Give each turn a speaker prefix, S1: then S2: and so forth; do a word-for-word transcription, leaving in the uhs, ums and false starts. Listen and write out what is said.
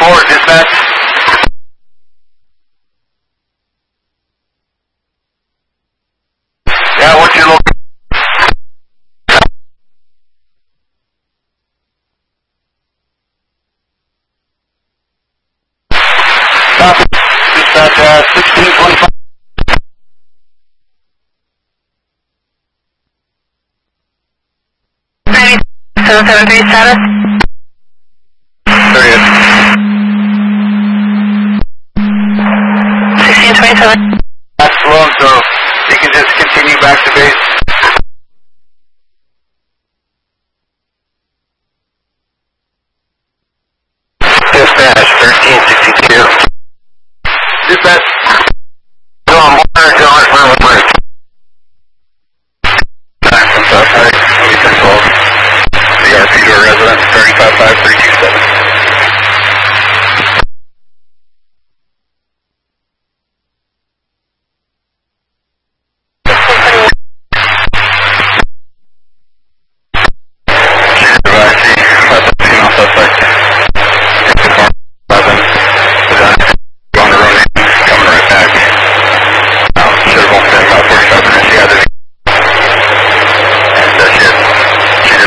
S1: forward, dispatch. Yeah, what's your location? Copy. Dispatch, uh, sixteen twenty-five.
S2: seven seven three status.
S1: There he is.
S2: sixteen twenty-seven.
S1: That's slow, so you can just continue back to base. Dispatch, thirteen sixty-two. Dispatch.